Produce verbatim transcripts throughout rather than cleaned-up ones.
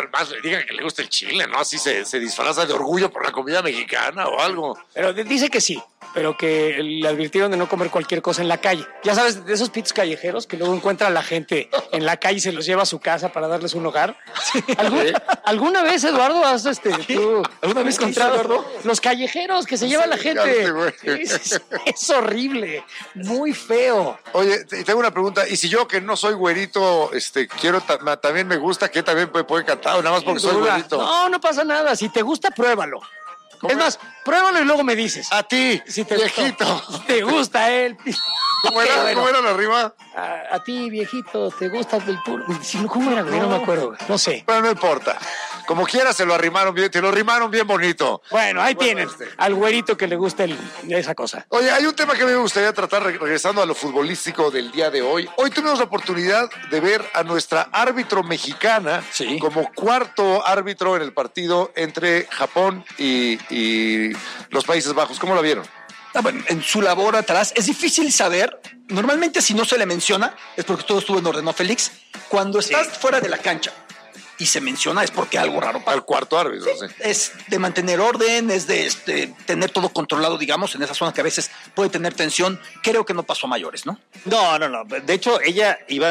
más le digan que le gusta el chile, ¿no? Así se, se disfraza de orgullo por la comida mexicana o algo. Pero dice que sí, pero que le advirtieron de no comer cualquier cosa en la calle. Ya sabes, de esos pits callejeros que luego encuentra a la gente en la calle y se los lleva a su casa para darles un hogar. ¿Algún, ¿Sí? ¿Alguna vez, Eduardo, has este, tú, ¿Alguna vez encontrado, Eduardo? Los callejeros que se lleva la gente? Es, es, es horrible, muy feo. Oye, te- tengo una pregunta. Y si yo, que no soy güerito, este, quiero ta- ma- también me gusta, que también puede, puede cantar, nada más porque soy Duda. güerito. No, no pasa nada. Si te gusta, pruébalo. Es más, pruébalo y luego me dices. A ti, Si te viejito. gustó. Si te gusta él. ¿Cómo era, Bueno. ¿Cómo era la rima? A, a ti, viejito, ¿te gusta el puro? Sí, ¿cómo era, güey? No, me acuerdo, güey. No sé. Pero no importa. Como quiera se lo arrimaron bien, te lo arrimaron bien bonito. Bueno, ahí Bueno, tienen este. al güerito que le gusta el- esa cosa. Oye, hay un tema que a mí me gustaría tratar re- regresando a lo futbolístico del día de hoy. Hoy tuvimos la oportunidad de ver a nuestra árbitro mexicana Sí. como cuarto árbitro en el partido entre Japón y, y los Países Bajos. ¿Cómo la vieron? Ah, bueno, en su labor atrás es difícil saber. Normalmente si no se le menciona es porque todo estuvo en orden, ¿no, Félix? Cuando estás fuera de la cancha y se menciona es porque algo raro pasa. Al cuarto árbitro, sí. Es de mantener orden, es de este, tener todo controlado, digamos, en esa zona que a veces puede tener tensión. Creo que no pasó a mayores, ¿no? No, no, no. De hecho, ella iba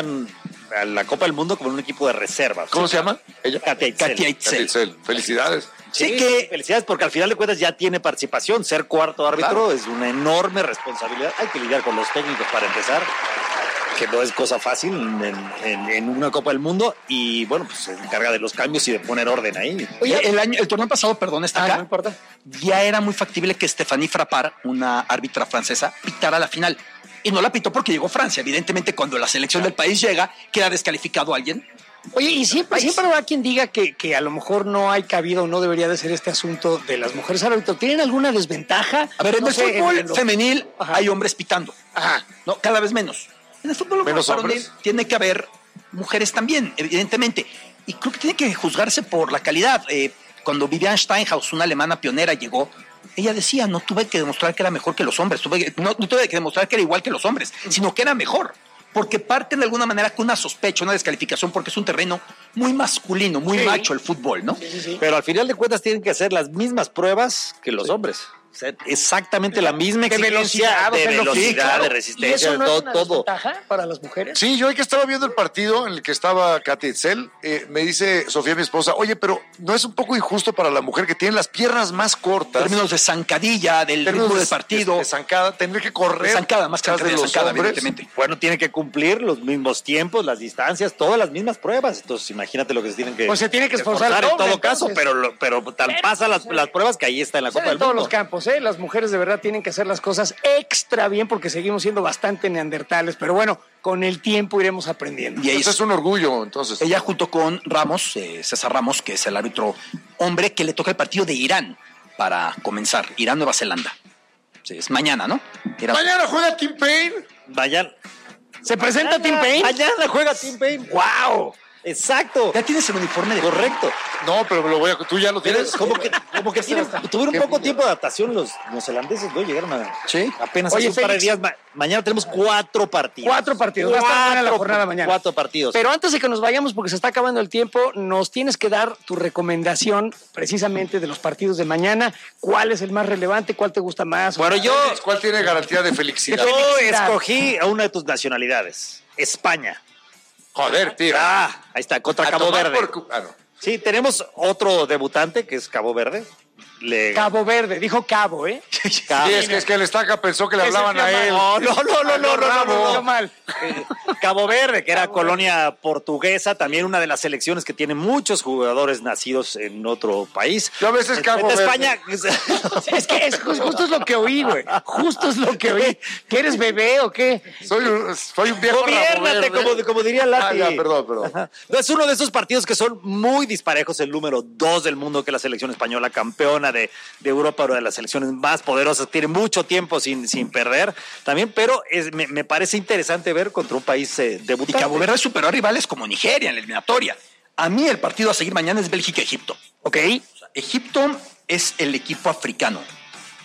a la Copa del Mundo como en un equipo de reserva. ¿Cómo se llama? Ella. Katia Itzel. Katia Itzel. Itzel. Felicidades. Sí, Sí, que- felicidades, porque al final de cuentas ya tiene participación. Ser cuarto árbitro Claro. es una enorme responsabilidad. Hay que lidiar con los técnicos para empezar, que no es cosa fácil en, en- en una Copa del Mundo. Y bueno, pues se encarga de los cambios y de poner orden ahí. Oye, el, año, el torneo pasado, perdón, está Ah, acá. no importa. Ya era muy factible que Stéphanie Frappart, una árbitra francesa, pitara la final. Y no la pitó porque llegó Francia. Evidentemente, cuando la selección del país llega, queda descalificado alguien. Oye, y siempre, siempre habrá quien diga que, que a lo mejor no hay cabida o no debería de ser este asunto de las mujeres árbitros. ¿Tienen alguna desventaja? A ver, en No el sé, fútbol en lo- femenil Ajá. hay hombres pitando. Ajá. No, cada vez menos. En el fútbol ¿Menos varonil hombres? tiene que haber mujeres también, evidentemente. Y creo que tiene que juzgarse por la calidad. Eh, cuando Vivian Steinhaus, una alemana pionera, llegó, ella decía, no tuve que demostrar que era mejor que los hombres, tuve que- no, no tuve que demostrar que era igual que los hombres, sino que era mejor. Porque parten de alguna manera con una sospecha, una descalificación, porque es un terreno muy masculino, muy Sí. macho el fútbol, ¿no? Sí, sí, sí. Pero al final de cuentas tienen que hacer las mismas pruebas que los hombres. O sea, exactamente la misma De exigencia velocidad, o de sea, lo- velocidad, sí, claro. de ¿Y resistencia, eso de no todo, es una todo. desventaja para las mujeres? Sí, yo hoy que estaba viendo el partido en el que estaba Katia Itzel, eh, me dice Sofía, mi esposa, oye, pero ¿no es un poco injusto para la mujer que tiene las piernas más cortas? Términos de zancadilla, del términos ritmo de- del partido. De, de zancada, tener que correr. De zancada, más que tras de de los zancada, hombres. evidentemente. Bueno, tienen que cumplir los mismos tiempos, las distancias, todas las mismas pruebas. Entonces, imagínate lo que se tienen que Pues se tiene que esforzar el en doble, todo caso, entonces. pero, lo- pero tal pasa las, las pruebas que ahí está en la O sea, Copa en del todos Mundo. los campos, ¿eh? Las mujeres de verdad tienen que hacer las cosas extra bien porque seguimos siendo bastante neandertales. Pero bueno, con el tiempo iremos aprendiendo. Y ahí Eso es un orgullo, entonces. ella junto con Ramos, eh, César Ramos, que es el árbitro hombre que le toca el partido de Irán para comenzar. Irán-Nueva Zelanda. Sí, es mañana, ¿no? Irán. Mañana juega Team Payne. Vayan. ¿Se presenta Tim Payne? Mañana juega Tim Payne. ¡Wow! Exacto. Ya tienes el uniforme de Correcto. No, pero me lo voy a. Tú ya lo Pero tienes. es como que, como que tienen- tuvieron Qué poco bueno. tiempo de adaptación los neozelandeses, ¿no? Llegaron a. Sí. Apenas Oye, hace un par de Félix. días. Ma- mañana tenemos cuatro partidos. Cuatro partidos. Va a estar buena la Cuatro- jornada mañana. Cuatro partidos. Pero antes de que nos vayamos, porque se está acabando el tiempo, nos tienes que dar tu recomendación precisamente de los partidos de mañana. ¿Cuál es el más relevante? ¿Cuál te gusta más? Bueno, yo, ¿Cuál tiene garantía de felicidad? yo felicidad. escogí a una de tus nacionalidades, España. Joder, tío. Ah, ahí está, contra A Cabo tomar Verde. por cu- ah, no. Sí, tenemos otro debutante que es Cabo Verde. Le... Cabo Verde, dijo Cabo, ¿eh? Cabo- Sí, es que, es que el estaca pensó que le Ese hablaban a tío él. No, no, no, no, no, no, no, no, no. mal. Eh, Cabo Verde, que era colonia portuguesa, también una de las selecciones que tiene muchos jugadores nacidos en otro país. Yo a veces Cabo Vete a Verde. España. Es que es, ju- justo es lo que oí, güey. Justo es lo que oí. ¿Que eres bebé o qué? Soy un, soy un viejo rabo Gobiérnate, verde. como, como diría Lati. Ah, ya, perdón, perdón. Ajá. No, es uno de esos partidos que son muy disparejos. El número dos del mundo, que es la selección española, campeona de, de Europa, una de las selecciones más poderosas. Tiene mucho tiempo sin, sin perder también, pero es, me, me parece interesante ver contra un país eh, Y debutante. Cabo Verde superó a rivales como Nigeria en la eliminatoria. A mí el partido a seguir mañana es Bélgica-Egipto. ¿Ok? O sea, Egipto es el equipo africano.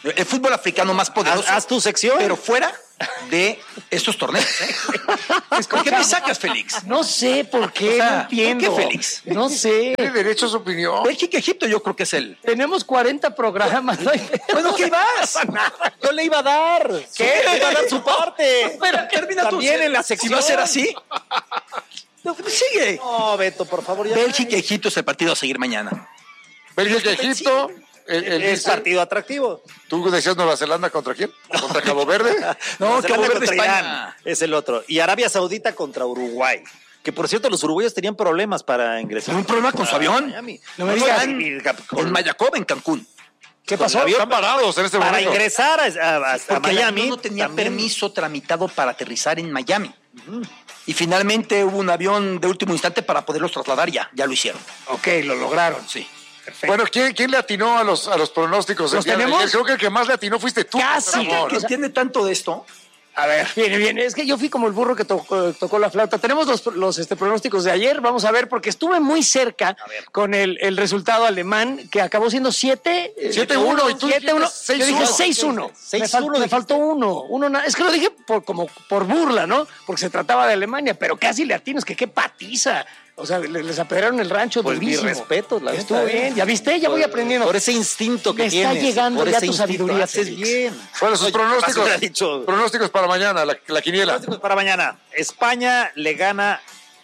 El fútbol africano más poderoso. Haz, haz tu sección. Pero fuera de estos torneos. ¿eh? ¿Por qué me sacas, Félix? No sé por qué, O sea, no entiendo. ¿por qué, Félix? No sé. Tiene derecho a su opinión. Bélgica, Egipto, yo creo que es el. Tenemos cuarenta programas. ¿No? Bueno, ¿qué vas? Yo le iba a dar. ¿Qué? Le iba a dar su parte. Pero termina tú. También en la Si sección. va a ser así. No, sigue. No, Beto, por favor. Ya. Bélgica, Egipto es el partido a seguir mañana. Bélgica, Egipto. El, el Es dice- partido atractivo. ¿Tú decías Nueva Zelanda contra quién? ¿Contra Cabo Verde? No, Nueva Cabo Zelanda Verde, contra España. Irán. Es el otro. Y Arabia Saudita contra Uruguay. Que por cierto, los uruguayos tenían problemas para ingresar. ¿Un problema con su a avión? Miami. No me digas. En Mayacob, en Cancún. ¿Qué pasó? Están parados en este Para momento. ingresar a, a- a Porque el Miami. avión no tenía también- permiso tramitado para aterrizar en Miami. Y finalmente hubo un avión de último instante para poderlos trasladar ya. Ya lo hicieron. Ok, lo lograron. Sí. Bueno, ¿quién, ¿quién le atinó a los, a los pronósticos? ¿Los El día de tenemos? ayer? Creo que el que más le atinó fuiste tú. Casi. Ramón. ¿Qué entiende tanto de esto? A ver, viene, viene. Es que yo fui como el burro que tocó, tocó la flauta. Tenemos los, los este, pronósticos de ayer. Vamos a ver, porque estuve muy cerca con el, el resultado alemán, que acabó siendo siete siete uno, y tú siete uno. dijiste Yo dije seis uno. seis uno. Me, fal- me faltó uno. uno na- es que lo dije por, como por burla, ¿no? Porque se trataba de Alemania, pero casi le atino. Es que qué patiza. O sea, le- les apedrearon el rancho Pues mi durísimo. respeto, la Estuvo neta, ¿eh? bien. ¿Ya viste? Ya voy aprendiendo. Por ese instinto que Me está tienes. llegando por ya ese tu instinto, sabiduría, haces Félix. bien. Bueno, sus Oye, pronósticos. hubiera dicho- Pronósticos para mañana, la, la quiniela. Pronósticos para mañana. España le gana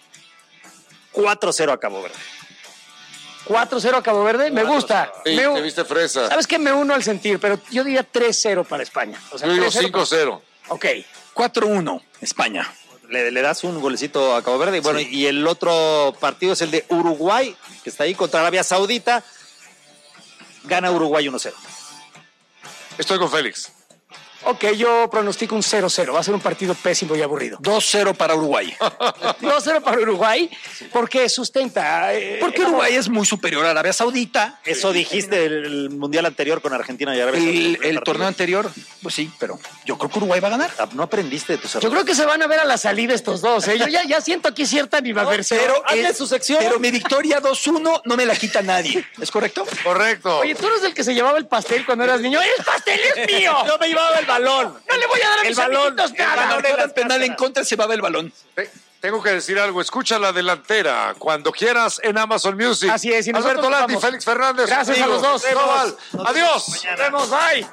cuatro cero a Cabo Verde. cuatro cero a Cabo Verde. Me gusta. Sí, Me- te viste fresa. ¿Sabes qué? Me uno al sentir, pero yo diría tres cero para España. O sea, Yo digo tres cero cinco cero. para- Ok. cuatro uno, España. Le, le das un golecito a Cabo Verde. Y bueno, y el otro partido es el de Uruguay, que está ahí contra Arabia Saudita. Gana Uruguay uno cero. Estoy con Félix. Ok, yo pronostico un cero cero. Va a ser un partido pésimo y aburrido. dos cero para Uruguay. dos cero para Uruguay, porque sustenta. eh, Porque Uruguay es muy superior a Arabia Saudita. Eso dijiste el, el mundial anterior con Argentina y Arabia El, Saudita. el partido. torneo anterior, pues sí, pero yo creo que Uruguay va a ganar. Ah, No aprendiste de tus Yo errores. creo que se van a ver a la salida estos dos. ¿eh? Yo ya, ya siento aquí cierta animadversión. Pero, hazle el- su sección. pero mi victoria dos uno no me la quita nadie. ¿Es correcto? Correcto. Oye, tú eres el que se llevaba el pastel cuando eras niño. ¡El pastel es mío! Yo me llevaba el balón. No le voy a dar a El mis balón, amiguitos el nada. balón. Ahora en penal en contra se va el balón. Te- Tengo que decir algo. Escucha la delantera cuando quieras en Amazon Music. Así es, y Alberto nosotros Lati, vamos. Félix Fernández. Gracias a los dos. Global. Nos Adiós. vemos mañana. Nos vemos, bye.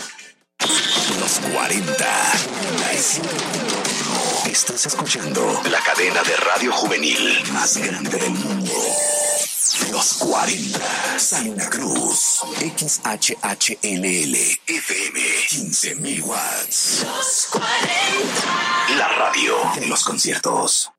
Los cuarenta. Estás escuchando la cadena de radio juvenil más grande del mundo. Los cuarenta. Salina Cruz. X H H L L F M. quince mil watts. Los cuarenta. La radio de los conciertos.